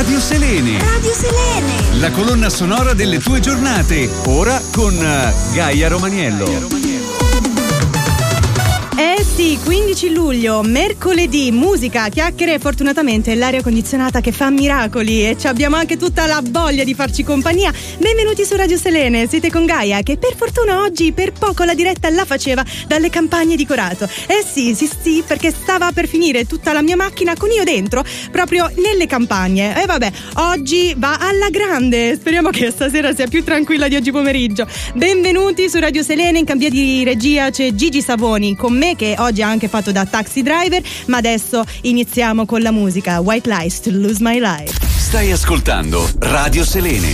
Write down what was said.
Radio Selene. Radio Selene. La colonna sonora delle tue giornate. Ora con Gaia Romaniello. Eh sì, 15 luglio, mercoledì, musica, chiacchiere e fortunatamente l'aria condizionata che fa miracoli e abbiamo anche tutta la voglia di farci compagnia. Benvenuti su Radio Selene, siete con Gaia che per fortuna oggi per poco la diretta la faceva dalle campagne di Corato. Eh sì, perché stava per finire tutta la mia macchina con io dentro, proprio nelle campagne. E vabbè, oggi va alla grande, speriamo che stasera sia più tranquilla di oggi pomeriggio. Benvenuti su Radio Selene, in cambia di regia c'è Gigi Savoni con me che oggi ha anche fatto da taxi driver, ma adesso iniziamo con la musica White Lies to Lose My Life. Stai ascoltando Radio Selene.